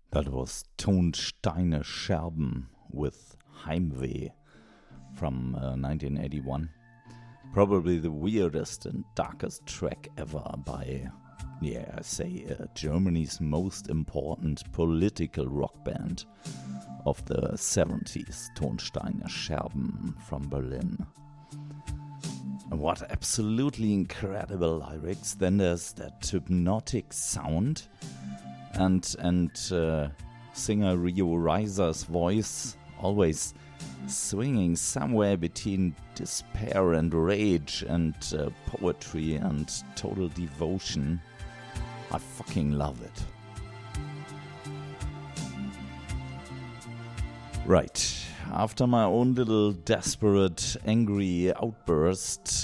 That was Tonsteine Scherben with Heimweh from 1981. Probably the weirdest and darkest track ever by, Germany's most important political rock band of the 70s, Tonsteine Scherben from Berlin. And what absolutely incredible lyrics. Then there's that hypnotic sound and singer Rio Reiser's voice always swinging somewhere between despair and rage and poetry and total devotion. I fucking love it. Right, after my own little desperate, angry outburst,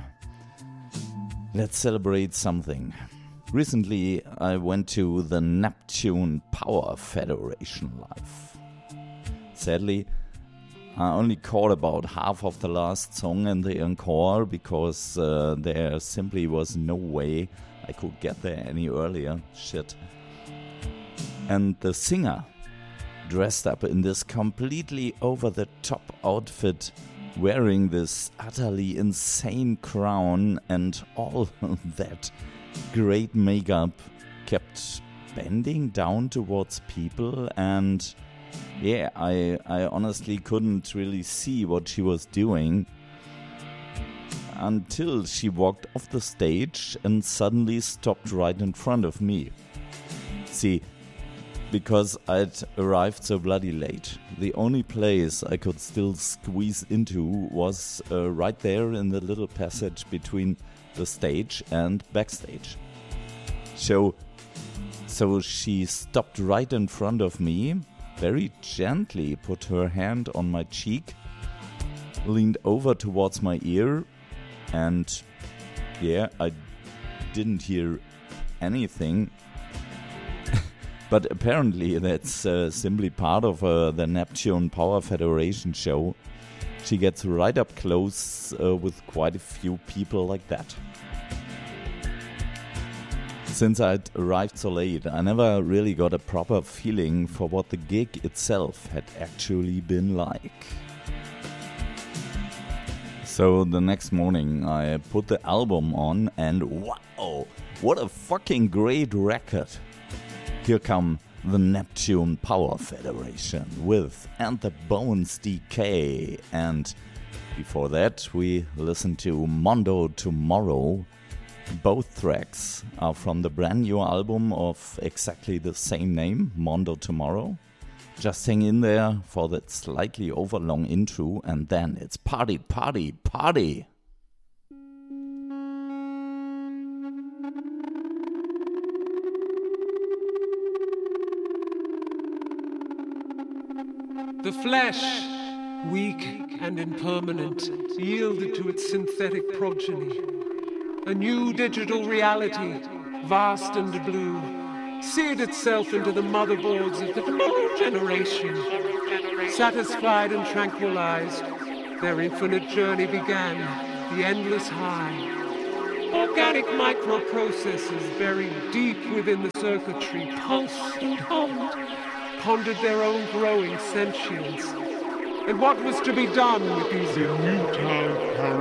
let's celebrate something. Recently, I went to the Neptune Power Federation live. Sadly, I only caught about half of the last song in the encore because there simply was no way I could get there any earlier. Shit. And the singer, dressed up in this completely over-the-top outfit, wearing this utterly insane crown and all that great makeup, kept bending down towards people, and I honestly couldn't really see what she was doing until she walked off the stage and suddenly stopped right in front of me. See, because I'd arrived so bloody late, the only place I could still squeeze into was right there in the little passage between the stage and backstage. So she stopped right in front of me, very gently put her hand on my cheek, leaned over towards my ear, and I didn't hear anything. But apparently that's simply part of the Neptune Power Federation show. She gets right up close with quite a few people like that. Since I'd arrived so late, I never really got a proper feeling for what the gig itself had actually been like. So the next morning I put the album on and wow, what a fucking great record. Here come the Neptune Power Federation with And the Bones Decay, and before that we listened to Mondo Tomorrow. Both tracks are from the brand new album of exactly the same name, Mondo Tomorrow. Just hang in there for that slightly overlong intro, and then it's party, party, party! The flesh, weak and impermanent, yielded to its synthetic progeny. A new digital reality, vast and blue, seared itself into the motherboards of the whole generation. Satisfied and tranquilized, their infinite journey began, the endless high. Organic microprocessors buried deep within the circuitry pulsed and hummed, pondered their own growing sentience. And what was to be done with these